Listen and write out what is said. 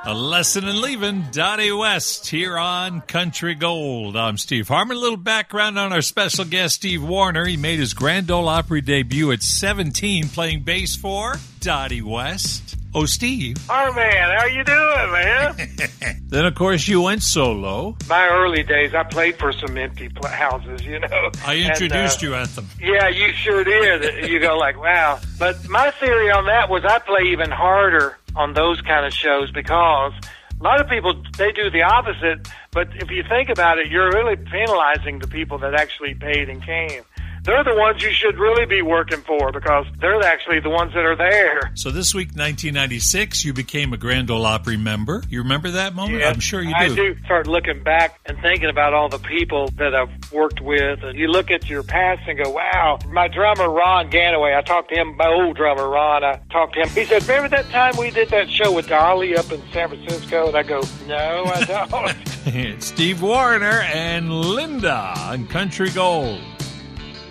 A lesson in leaving, Dottie West here on Country Gold. I'm Steve Harmon. A little background on our special guest, Steve Wariner. He made his Grand Ole Opry debut at 17 playing bass for Dottie West. Oh, Steve. Oh, man, how you doing, man? Then, of course, you went solo. My early days, I played for some empty houses, you know. I introduced you at them. Yeah, you sure did. You go like, wow. But my theory on that was I play even harder on those kind of shows because a lot of people, they do the opposite. But if you think about it, you're really penalizing the people that actually paid and came. They're the ones you should really be working for because they're actually the ones that are there. So this week, 1996, you became a Grand Ole Opry member. You remember that moment? Yes, I'm sure you do. I do start looking back and thinking about all the people that I've worked with. And you look at your past and go, wow, my drummer, Ron Ganaway, I talked to him, my old drummer, Ron, I talked to him. He said, remember that time we did that show with Dolly up in San Francisco? And I go, no, I don't. Steve Wariner and Linda on Country Gold.